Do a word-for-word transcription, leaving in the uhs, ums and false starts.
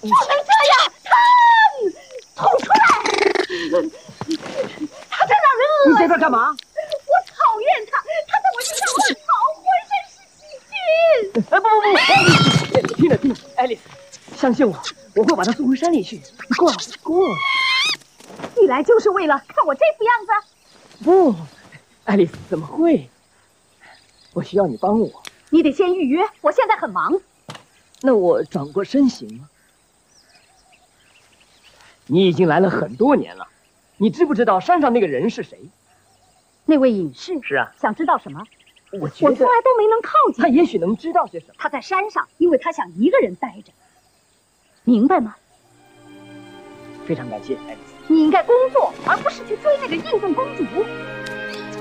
不能这样，疼，吐出来！他真让人恶心。 你在这干嘛？ 我讨厌他，他在我身上乱跑，浑身是细菌。 哎，不不不，爱丽丝，听着听着，爱丽丝，相信我，我会把他送回山里去。你过来，过来。 你来就是为了看我这副样子？ 不，爱丽丝怎么会？我需要你帮我。 你得先预约，我现在很忙。 那我转过身行吗？你已经来了很多年了，你知不知道山上那个人是谁？ 那位隐士。 是啊。 想知道什么？ 我觉得我从来都没能靠近。 他也许能知道些什么。 他在山上，因为他想一个人待着。明白吗？ 非常感谢，爱丽丝。 你应该工作，而不是去追那个印度公主。